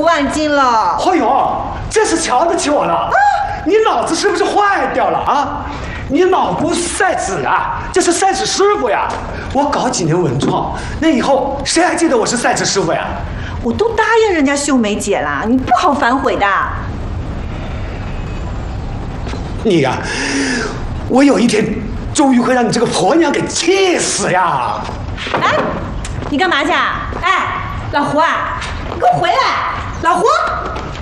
万斤了。 哎呦，这是瞧得起我了啊！你脑子是不是坏掉了啊？你脑部晒纸啊，这是晒纸师傅呀！我搞几年文创，那以后谁还记得我是晒纸师傅呀？ 我都答应人家秀梅姐了，你不好反悔的。 你呀，我有一天终于会让你这个婆娘给气死呀！ 哎，你干嘛去啊？哎，老胡啊，你给我回来！老胡。